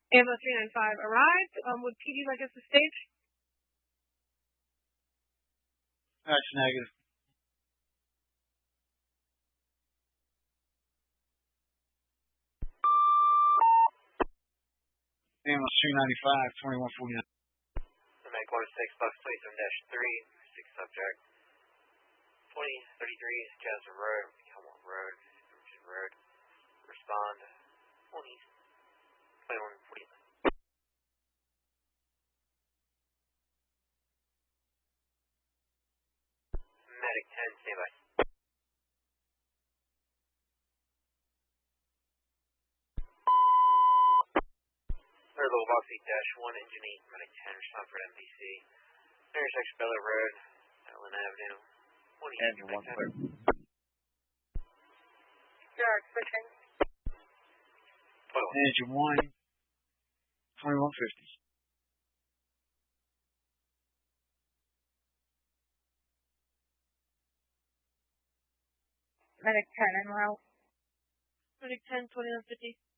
Ambulance 395 arrived. Would PD like us to stage? That's negative. Ambulance 295, 2149. Medic 16, bus 27-3, 6 subject. 2033, Jasper Road, Helmont Road, Road. Respond. 2149. Medic 10, stand by. Third level box 8-1, engine 8, medic 10, respond for MVC. Intersection Bella Road, Allen Avenue. Engine 1 clear. Jared, switching. Engine 1, 2150. Medic 10 en route. Medic 10, 2150.